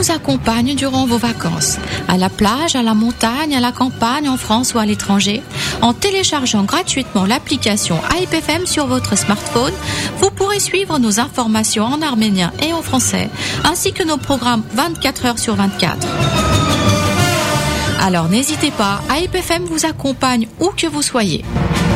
nous accompagne durant vos vacances, à la plage, à la montagne, à la campagne, en France ou à l'étranger. En téléchargeant gratuitement l'application AIP FM sur votre smartphone, vous pourrez suivre nos informations en arménien et en français, ainsi que nos programmes 24 heures sur 24. Alors n'hésitez pas, AIP FM vous accompagne où que vous soyez.